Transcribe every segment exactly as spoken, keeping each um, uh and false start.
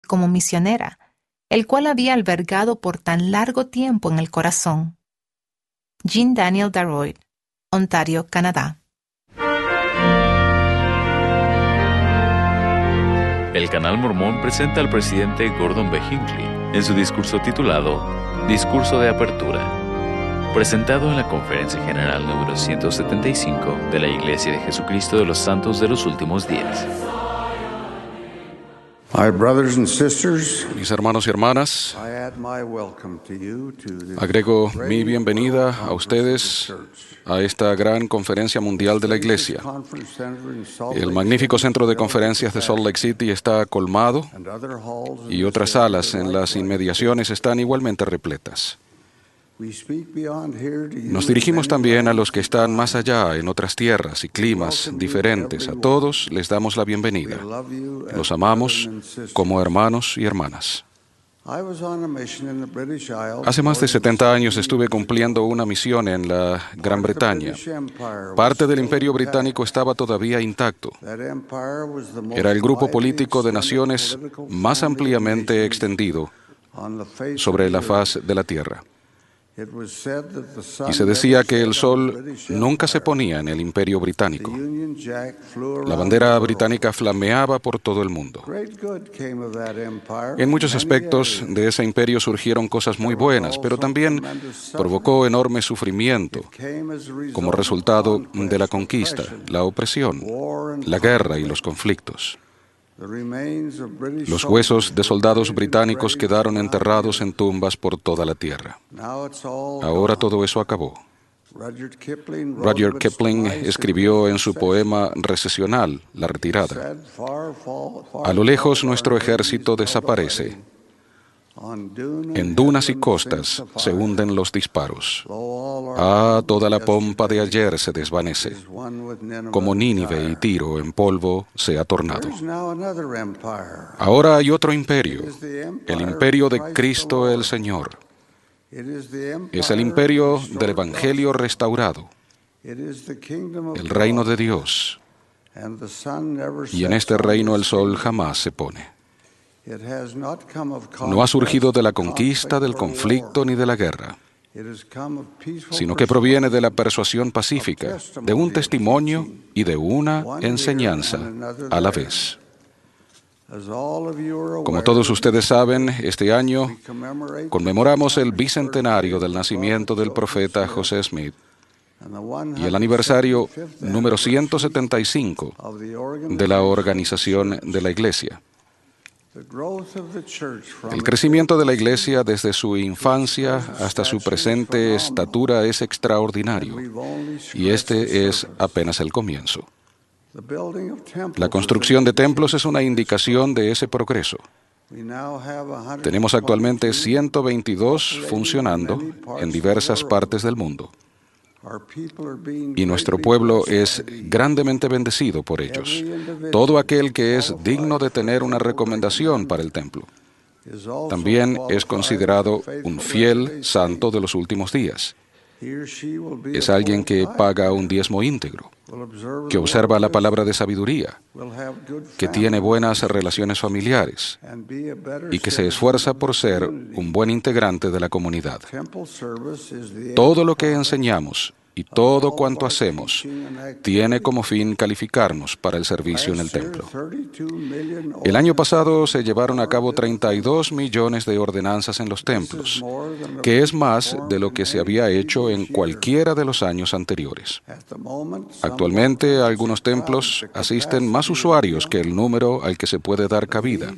como misionera, el cual había albergado por tan largo tiempo en el corazón. Jean Daniel Darroyd, Ontario, Canadá. El Canal Mormón presenta al presidente Gordon B. Hinckley en su discurso titulado Discurso de Apertura, presentado en la Conferencia General número ciento setenta y cinco de la Iglesia de Jesucristo de los Santos de los Últimos Días. My brothers and sisters, Mis hermanos y hermanas, I add my welcome to you to this agrego great mi bienvenida world a ustedes conference of the church. a esta gran conferencia mundial de la Iglesia. El magnífico centro de conferencias de Salt Lake City está colmado y otras salas en las inmediaciones están igualmente repletas. Nos dirigimos también a los que están más allá, en otras tierras y climas diferentes. A todos les damos la bienvenida. Los amamos como hermanos y hermanas. Hace más de setenta años estuve cumpliendo una misión en la Gran Bretaña. Parte del Imperio Británico estaba todavía intacto. Era el grupo político de naciones más ampliamente extendido sobre la faz de la tierra. Y se decía que el sol nunca se ponía en el Imperio Británico. La bandera británica flameaba por todo el mundo. En muchos aspectos de ese imperio surgieron cosas muy buenas, pero también provocó enorme sufrimiento como resultado de la conquista, la opresión, la guerra y los conflictos. Los huesos de soldados británicos quedaron enterrados en tumbas por toda la tierra. Ahora todo eso acabó. Rudyard Kipling escribió en su poema recesional, La retirada: a lo lejos nuestro ejército desaparece. En dunas y costas se hunden los disparos. Ah, toda la pompa de ayer se desvanece. Como Nínive y Tiro en polvo se ha tornado. Ahora hay otro imperio, el imperio de Cristo el Señor. Es el imperio del Evangelio restaurado, el reino de Dios. Y en este reino el sol jamás se pone. No ha surgido de la conquista, del conflicto ni de la guerra, sino que proviene de la persuasión pacífica, de un testimonio y de una enseñanza a la vez. Como todos ustedes saben, este año conmemoramos el bicentenario del nacimiento del profeta José Smith y el aniversario número ciento setenta y cinco de la organización de la Iglesia. El crecimiento de la Iglesia desde su infancia hasta su presente estatura es extraordinario, y este es apenas el comienzo. La construcción de templos es una indicación de ese progreso. Tenemos actualmente ciento veintidós funcionando en diversas partes del mundo. Y nuestro pueblo es grandemente bendecido por ellos. Todo aquel que es digno de tener una recomendación para el templo también es considerado un fiel santo de los últimos días. Es alguien que paga un diezmo íntegro, que observa la palabra de sabiduría, que tiene buenas relaciones familiares y que se esfuerza por ser un buen integrante de la comunidad. Todo lo que enseñamos y todo cuanto hacemos tiene como fin calificarnos para el servicio en el templo. El año pasado se llevaron a cabo treinta y dos millones de ordenanzas en los templos, que es más de lo que se había hecho en cualquiera de los años anteriores. Actualmente, a algunos templos asisten más usuarios que el número al que se puede dar cabida.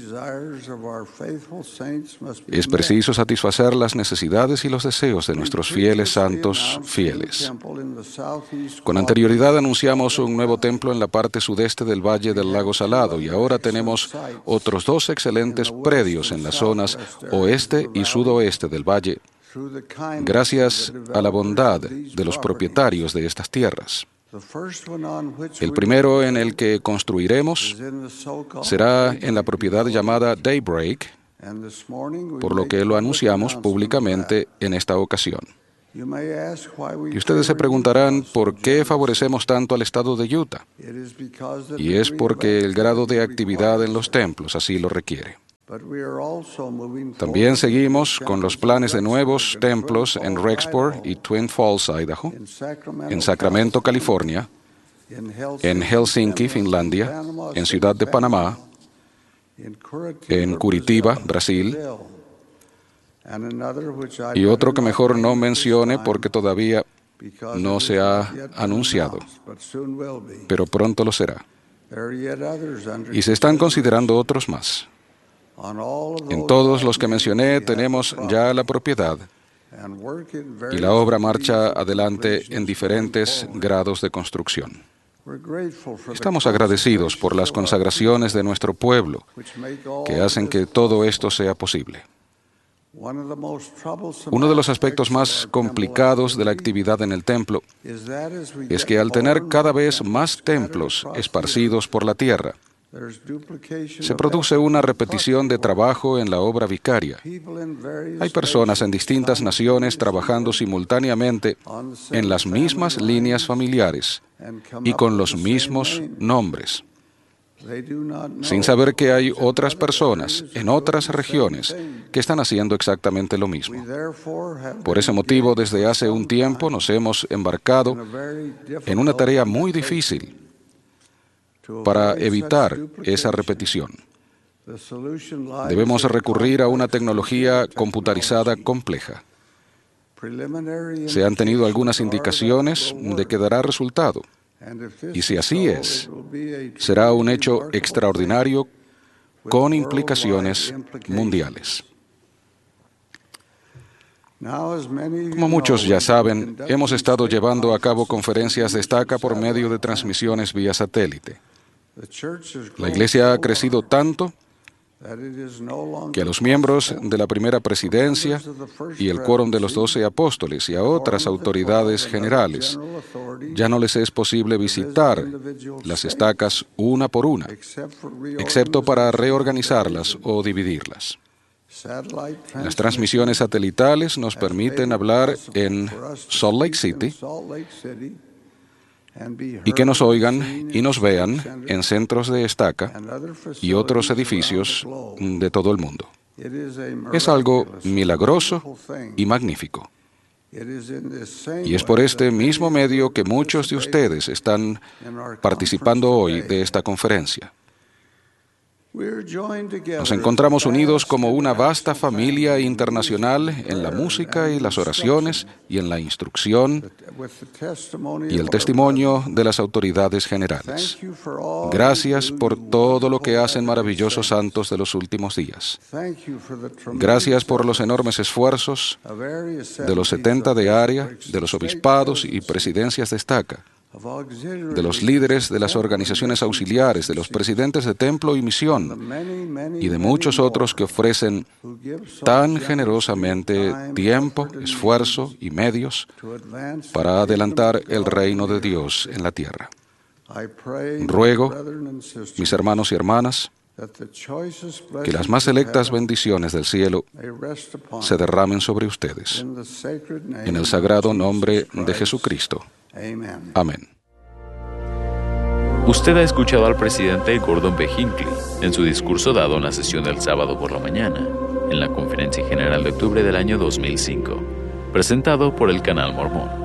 Es preciso satisfacer las necesidades y los deseos de nuestros fieles santos fieles. Con anterioridad anunciamos un nuevo templo en la parte sudeste del Valle del Lago Salado y ahora tenemos otros dos excelentes predios en las zonas oeste y sudoeste del valle, gracias a la bondad de los propietarios de estas tierras. El primero en el que construiremos será en la propiedad llamada Daybreak, por lo que lo anunciamos públicamente en esta ocasión. Y ustedes se preguntarán por qué favorecemos tanto al estado de Utah. Y es porque el grado de actividad en los templos así lo requiere. También seguimos con los planes de nuevos templos en Rexburg y Twin Falls, Idaho, en Sacramento, California, en Helsinki, Finlandia, en Ciudad de Panamá, en Curitiba, Brasil, y otro que mejor no mencione porque todavía no se ha anunciado, pero pronto lo será. Y se están considerando otros más. En todos los que mencioné tenemos ya la propiedad y la obra marcha adelante en diferentes grados de construcción. Estamos agradecidos por las consagraciones de nuestro pueblo que hacen que todo esto sea posible. Uno de los aspectos más complicados de la actividad en el templo es que al tener cada vez más templos esparcidos por la tierra, se produce una repetición de trabajo en la obra vicaria. Hay personas en distintas naciones trabajando simultáneamente en las mismas líneas familiares y con los mismos nombres, sin saber que hay otras personas en otras regiones que están haciendo exactamente lo mismo. Por ese motivo, desde hace un tiempo nos hemos embarcado en una tarea muy difícil para evitar esa repetición. Debemos recurrir a una tecnología computarizada compleja. Se han tenido algunas indicaciones de que dará resultado. Y si así es, será un hecho extraordinario con implicaciones mundiales. Como muchos ya saben, hemos estado llevando a cabo conferencias de estaca por medio de transmisiones vía satélite. La Iglesia ha crecido tanto que a los miembros de la primera presidencia y el quórum de los doce apóstoles y a otras autoridades generales ya no les es posible visitar las estacas una por una, excepto para reorganizarlas o dividirlas. Las transmisiones satelitales nos permiten hablar en Salt Lake City y que nos oigan y nos vean en centros de estaca y otros edificios de todo el mundo. Es algo milagroso y magnífico. Y es por este mismo medio que muchos de ustedes están participando hoy de esta conferencia. Nos encontramos unidos como una vasta familia internacional en la música y las oraciones y en la instrucción y el testimonio de las autoridades generales. Gracias por todo lo que hacen maravillosos santos de los últimos días. Gracias por los enormes esfuerzos de los setenta de área, de los obispados y presidencias de estaca, de los líderes de las organizaciones auxiliares, de los presidentes de templo y misión, y de muchos otros que ofrecen tan generosamente tiempo, esfuerzo y medios para adelantar el reino de Dios en la tierra. Ruego, mis hermanos y hermanas, que las más selectas bendiciones del cielo se derramen sobre ustedes, en el sagrado nombre de Jesucristo. Amén. Usted ha escuchado al presidente Gordon B. Hinckley en su discurso dado en la sesión del sábado por la mañana, en la Conferencia General de octubre del año dos mil cinco, presentado por el Canal Mormón.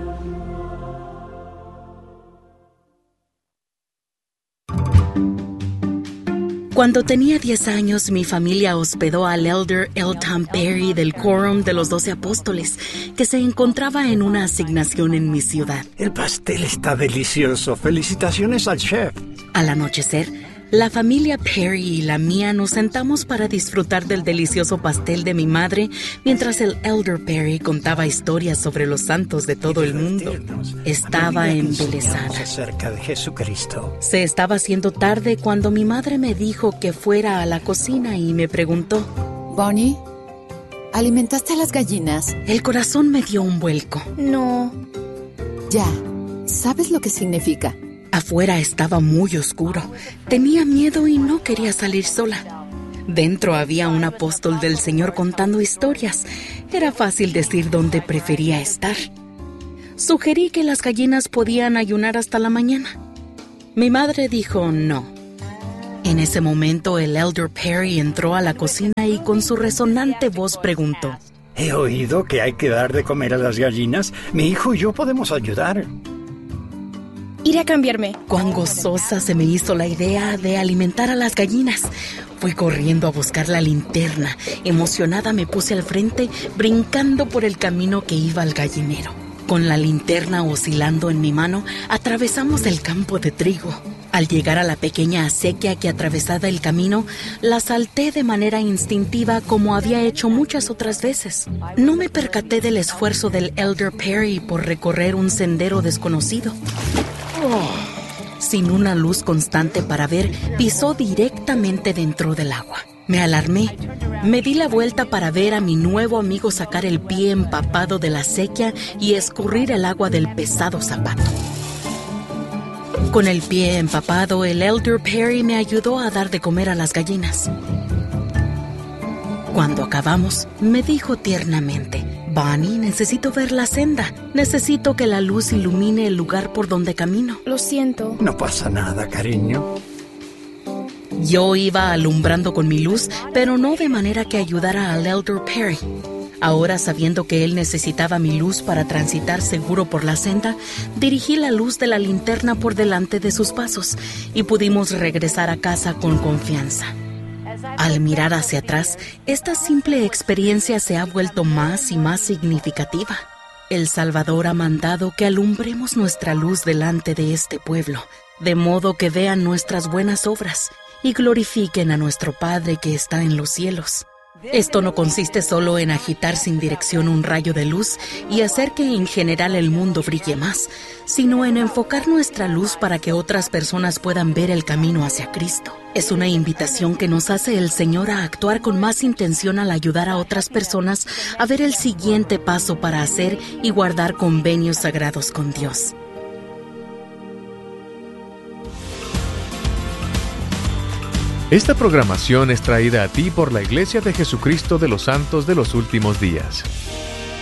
Cuando tenía diez años, mi familia hospedó al Elder L. Tom Perry del Quórum de los Doce Apóstoles, que se encontraba en una asignación en mi ciudad. El pastel está delicioso. Felicitaciones al chef. Al anochecer, la familia Perry y la mía nos sentamos para disfrutar del delicioso pastel de mi madre, mientras el Elder Perry contaba historias sobre los santos de todo el mundo. Estaba embelesada. Acerca de Jesucristo. Se estaba haciendo tarde cuando mi madre me dijo que fuera a la cocina y me preguntó: Bonnie, ¿alimentaste a las gallinas? El corazón me dio un vuelco. No. Ya, ¿sabes lo que significa? Afuera estaba muy oscuro. Tenía miedo y no quería salir sola. Dentro había un apóstol del Señor contando historias. Era fácil decir dónde prefería estar. Sugerí que las gallinas podían ayunar hasta la mañana. Mi madre dijo no. En ese momento, el Elder Perry entró a la cocina y con su resonante voz preguntó: He oído que hay que dar de comer a las gallinas. Mi hijo y yo podemos ayudar. Iré a cambiarme. Cuán gozosa se me hizo la idea de alimentar a las gallinas. Fui corriendo a buscar la linterna. Emocionada me puse al frente, brincando por el camino que iba al gallinero. Con la linterna oscilando en mi mano, atravesamos el campo de trigo. Al llegar a la pequeña acequia que atravesaba el camino, la salté de manera instintiva como había hecho muchas otras veces. No me percaté del esfuerzo del Elder Perry por recorrer un sendero desconocido. Oh. Sin una luz constante para ver, pisó directamente dentro del agua. Me alarmé. Me di la vuelta para ver a mi nuevo amigo sacar el pie empapado de la acequia y escurrir el agua del pesado zapato. Con el pie empapado, el Elder Perry me ayudó a dar de comer a las gallinas. Cuando acabamos, me dijo tiernamente: Bunny, necesito ver la senda. Necesito que la luz ilumine el lugar por donde camino. Lo siento. No pasa nada, cariño. Yo iba alumbrando con mi luz, pero no de manera que ayudara al Elder Perry. Ahora, sabiendo que él necesitaba mi luz para transitar seguro por la senda, dirigí la luz de la linterna por delante de sus pasos y pudimos regresar a casa con confianza. Al mirar hacia atrás, esta simple experiencia se ha vuelto más y más significativa. El Salvador ha mandado que alumbremos nuestra luz delante de este pueblo, de modo que vean nuestras buenas obras y glorifiquen a nuestro Padre que está en los cielos. Esto no consiste solo en agitar sin dirección un rayo de luz y hacer que en general el mundo brille más, sino en enfocar nuestra luz para que otras personas puedan ver el camino hacia Cristo. Es una invitación que nos hace el Señor a actuar con más intención al ayudar a otras personas a ver el siguiente paso para hacer y guardar convenios sagrados con Dios. Esta programación es traída a ti por la Iglesia de Jesucristo de los Santos de los Últimos Días.